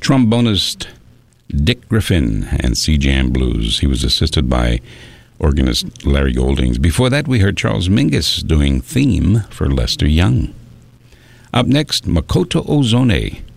trombonist Dick Griffin and Sea Jam Blues. He was assisted by organist Larry Goldings. Before that, we heard Charles Mingus doing theme for Lester Young. Up next, Makoto Ozone